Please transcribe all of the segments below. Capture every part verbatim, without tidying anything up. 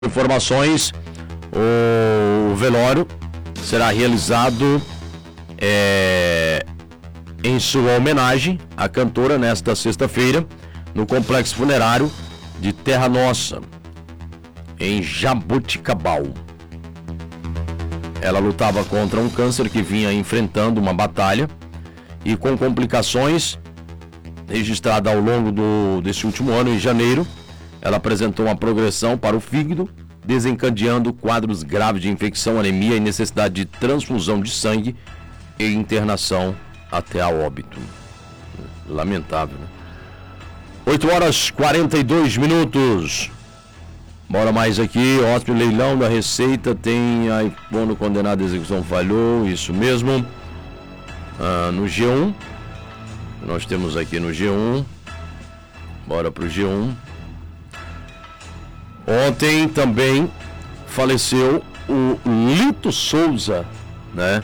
Informações, o velório será realizado é, em sua homenagem à cantora nesta sexta-feira no Complexo Funerário de Terra Nossa, em Jaboticabal. Ela lutava contra um câncer que vinha enfrentando uma batalha e com complicações registrada ao longo do, desse último ano, em janeiro. Ela apresentou uma progressão para o fígado, desencadeando quadros graves de infecção, anemia e necessidade de transfusão de sangue e internação até a óbito. Lamentável, né? oito horas e quarenta e dois minutos. Bora mais aqui. Hóspede leilão da Receita tem iPhone condenado à execução falhou. Isso mesmo. Ah, no G um. Nós temos aqui no G um. Bora pro G um. Ontem também faleceu o Lito Souza, né?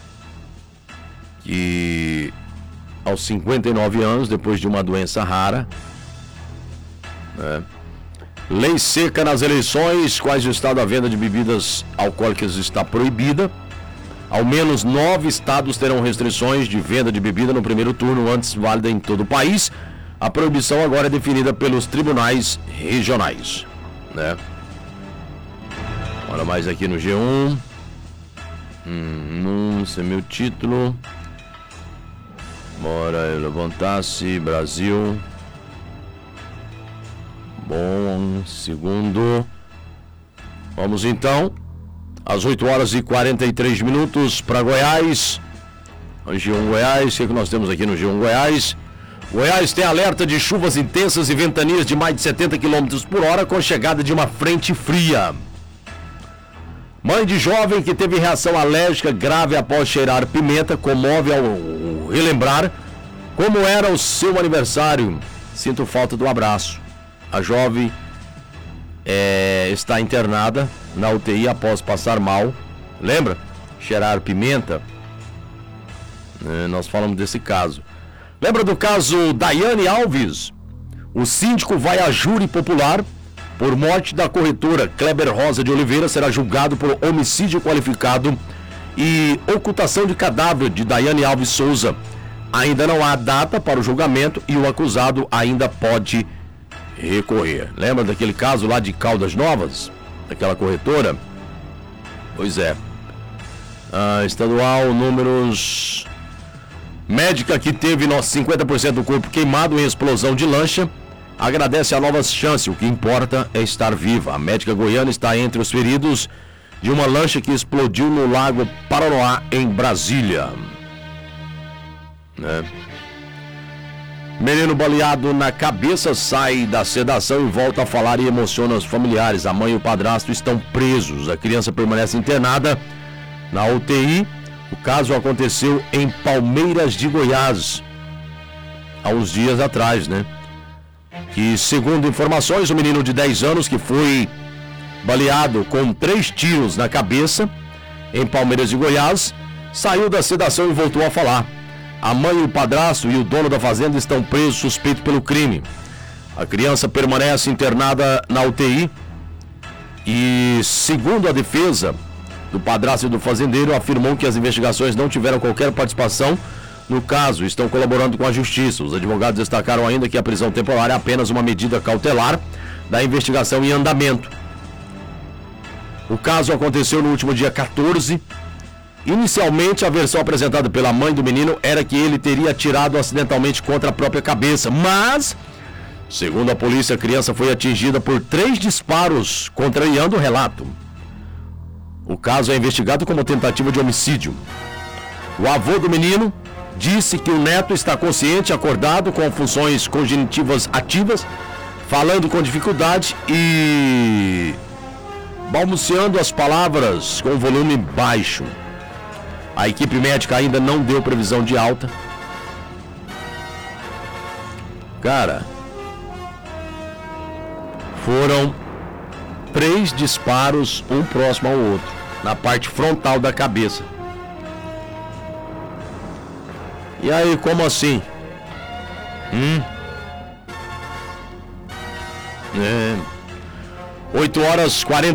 Que aos cinquenta e nove anos, depois de uma doença rara, né? Lei seca nas eleições, quais o estado da venda de bebidas alcoólicas está proibida. Ao menos nove estados terão restrições de venda de bebida no primeiro turno, antes válida em todo o país. A proibição agora é definida pelos tribunais regionais, né? Olha mais aqui no G um. Hum, esse é meu título. Bora eu levantar-se, Brasil. Bom, segundo. Vamos então, às oito horas e quarenta e três minutos para Goiás. G um Goiás, o que, é que nós temos aqui no G um Goiás? Goiás tem alerta de chuvas intensas e ventanias de mais de setenta quilômetros por hora com chegada de uma frente fria. Mãe de jovem que teve reação alérgica grave após cheirar pimenta comove ao relembrar como era o seu aniversário. Sinto falta do abraço. A jovem é, está internada na U T I após passar mal. Lembra? Cheirar pimenta? É, nós falamos desse caso. Lembra do caso Daiane Alves? O síndico vai a júri popular por morte da corretora. Kleber Rosa de Oliveira será julgado por homicídio qualificado e ocultação de cadáver de Daiane Alves Souza. Ainda não há data para o julgamento e o acusado ainda pode recorrer. Lembra daquele caso lá de Caldas Novas? Daquela corretora? Pois é. Ah, estadual, números... Médica que teve cinquenta por cento do corpo queimado em explosão de lancha agradece a novas chances. O que importa é estar viva. A médica goiana está entre os feridos de uma lancha que explodiu no Lago Paranoá, em Brasília. Né? Menino baleado na cabeça sai da sedação e volta a falar e emociona os familiares. A mãe e o padrasto estão presos. A criança permanece internada na U T I. O caso aconteceu em Palmeiras de Goiás, há uns dias atrás, né? Que, segundo informações, o menino de dez anos que foi baleado com três tiros na cabeça em Palmeiras de Goiás, saiu da sedação e voltou a falar. A mãe, o padrasto e o dono da fazenda estão presos suspeitos pelo crime. A criança permanece internada na U T I e, segundo a defesa do padrasto e do fazendeiro, afirmou que as investigações não tiveram qualquer participação no caso, estão colaborando com a justiça. Os advogados destacaram ainda que a prisão temporária é apenas uma medida cautelar da investigação em andamento. O caso aconteceu no último dia quatorze. Inicialmente, a versão apresentada pela mãe do menino era que ele teria atirado acidentalmente contra a própria cabeça, mas, segundo a polícia, a criança foi atingida por três disparos, contrariando o relato. O caso é investigado como tentativa de homicídio. O avô do menino disse que o neto está consciente, acordado, com funções cognitivas ativas, falando com dificuldade e balbuciando as palavras com volume baixo. A equipe médica ainda não deu previsão de alta. Cara, foram três disparos, um próximo ao outro, na parte frontal da cabeça. E aí, como assim? Hum? É. oito horas e quarenta